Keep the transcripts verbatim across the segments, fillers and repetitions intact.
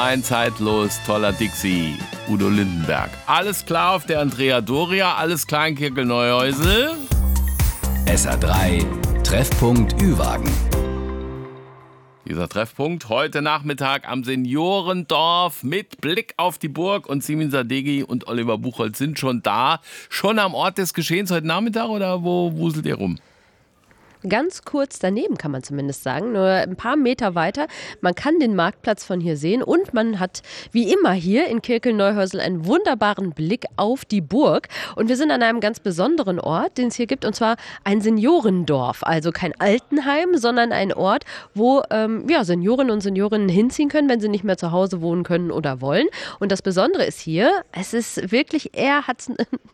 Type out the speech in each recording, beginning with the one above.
Ein zeitlos toller Dixie, Udo Lindenberg. Alles klar auf der Andrea Doria, alles klar in Kirkel-Neuhäusel. S R drei Treffpunkt Ü-Wagen. Dieser Treffpunkt heute Nachmittag am Seniorendorf mit Blick auf die Burg, und Simin Sadeghi und Oliver Buchholz sind schon da. Schon am Ort des Geschehens heute Nachmittag, oder wo wuselt ihr rum? Ganz kurz daneben, kann man zumindest sagen, nur ein paar Meter weiter. Man kann den Marktplatz von hier sehen und man hat wie immer hier in Kirkel-Neuhäusel einen wunderbaren Blick auf die Burg. Und wir sind an einem ganz besonderen Ort, den es hier gibt, und zwar ein Seniorendorf. Also kein Altenheim, sondern ein Ort, wo ähm, ja, Seniorinnen und Seniorinnen hinziehen können, wenn sie nicht mehr zu Hause wohnen können oder wollen. Und das Besondere ist hier, es ist wirklich, er hat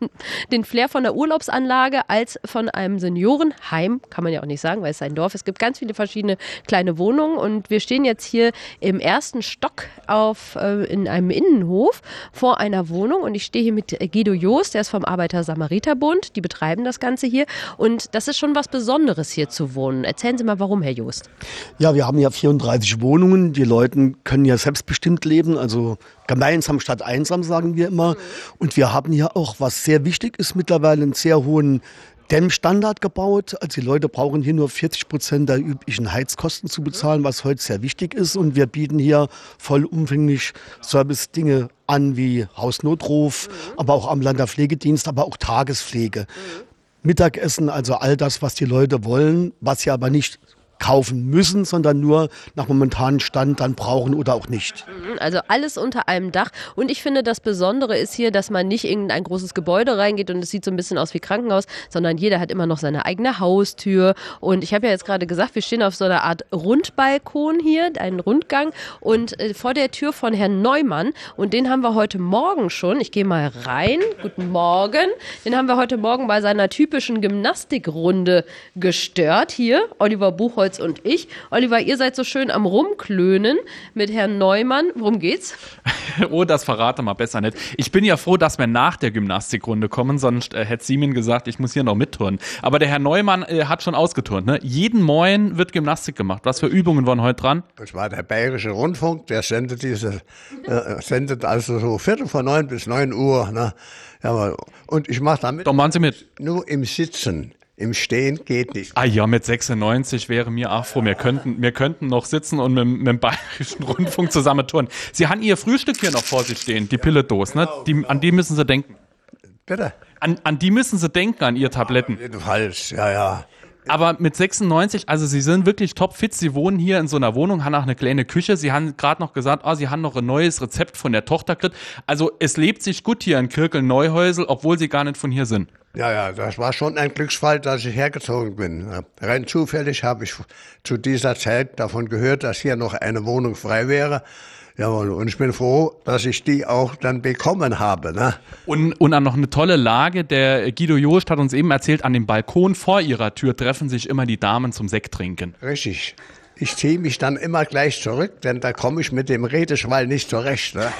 den Flair von der Urlaubsanlage als von einem Seniorenheim, kann man ja auch nicht sagen, weil es ist ein Dorf. Es gibt ganz viele verschiedene kleine Wohnungen und wir stehen jetzt hier im ersten Stock auf, äh, in einem Innenhof vor einer Wohnung, und ich stehe hier mit Guido Joost, der ist vom Arbeiter-Samariter-Bund, die betreiben das Ganze hier, und das ist schon was Besonderes, hier zu wohnen. Erzählen Sie mal, warum, Herr Joost? Ja, wir haben ja vierunddreißig Wohnungen, die Leute können ja selbstbestimmt leben, also gemeinsam statt einsam, sagen wir immer, und wir haben hier auch, was sehr wichtig ist mittlerweile, einen sehr hohen Dämmstandard gebaut. Also die Leute brauchen hier nur vierzig Prozent der üblichen Heizkosten zu bezahlen, was heute sehr wichtig ist. Und wir bieten hier vollumfänglich Service-Dinge an, wie Hausnotruf, mhm. aber auch ambulanter Pflegedienst, aber auch Tagespflege. Mhm. Mittagessen, also all das, was die Leute wollen, was sie aber nicht kaufen müssen, sondern nur nach momentanem Stand dann brauchen oder auch nicht. Also alles unter einem Dach. Und ich finde, das Besondere ist hier, dass man nicht in ein großes Gebäude reingeht und es sieht so ein bisschen aus wie Krankenhaus, sondern jeder hat immer noch seine eigene Haustür. Und ich habe ja jetzt gerade gesagt, wir stehen auf so einer Art Rundbalkon hier, einen Rundgang, und äh, vor der Tür von Herrn Neumann. Und den haben wir heute Morgen schon, ich gehe mal rein, guten Morgen, den haben wir heute Morgen bei seiner typischen Gymnastikrunde gestört hier, Oliver Buchholz und ich. Oliver, ihr seid so schön am Rumklönen mit Herrn Neumann. Worum geht's? Oh, das verrate mal besser nicht. Ich bin ja froh, dass wir nach der Gymnastikrunde kommen, sonst äh, hätte Simin gesagt, ich muss hier noch mitturnen. Aber der Herr Neumann äh, hat schon ausgeturnt. Ne? Jeden Morgen wird Gymnastik gemacht. Was für Übungen waren heute dran? Das war der Bayerische Rundfunk, der sendet diese, äh, sendet also so Viertel vor neun bis neun Uhr. Ne? Ja, und ich mache damit. Doch, machen Sie mit. Nur im Sitzen. Im Stehen geht nicht. Ah ja, mit sechsundneunzig wäre mir auch froh. Wir könnten, wir könnten noch sitzen und mit, mit dem Bayerischen Rundfunk zusammen turnen. Sie haben Ihr Frühstück hier noch vor sich stehen, die Pilledose, ne? Die, an die müssen Sie denken. Bitte? An, an die müssen Sie denken, an Ihr Tabletten. Jedenfalls, ja, ja. Aber mit sechsundneunzig, also Sie sind wirklich topfit. Sie wohnen hier in so einer Wohnung, haben auch eine kleine Küche. Sie haben gerade noch gesagt, oh, Sie haben noch ein neues Rezept von der Tochter gekriegt. Also es lebt sich gut hier in Kirkel-Neuhäusel, obwohl Sie gar nicht von hier sind. Ja, ja, das war schon ein Glücksfall, dass ich hergezogen bin. Rein zufällig habe ich zu dieser Zeit davon gehört, dass hier noch eine Wohnung frei wäre. Jawohl, und ich bin froh, dass ich die auch dann bekommen habe. Ne? Und, und dann noch eine tolle Lage. Der Guido Joost hat uns eben erzählt, an dem Balkon vor ihrer Tür treffen sich immer die Damen zum Sekt trinken. Richtig. Ich ziehe mich dann immer gleich zurück, denn da komme ich mit dem Redeschwall nicht zurecht. Ne?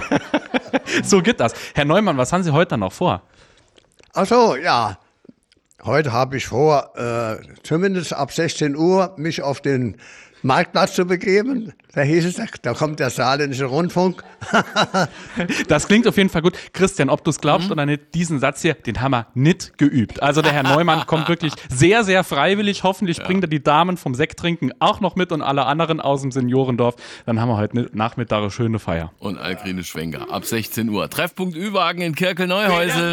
So geht das. Herr Neumann, was haben Sie heute dann noch vor? Ach so, ja. Heute habe ich vor, äh, zumindest ab sechzehn Uhr mich auf den Marktplatz zu begeben. Da hieß es, da kommt der Saarländische Rundfunk. Das klingt auf jeden Fall gut. Christian, ob du es glaubst mhm. oder nicht, diesen Satz hier, den haben wir nicht geübt. Also der Herr Neumann kommt wirklich sehr, sehr freiwillig. Hoffentlich ja. bringt er die Damen vom Sekttrinken auch noch mit und alle anderen aus dem Seniorendorf. Dann haben wir heute Nachmittag eine schöne Feier. Und Algrine Schwenker ab sechzehn Uhr. Treffpunkt Ü-Wagen in Kirkel-Neuhäusel.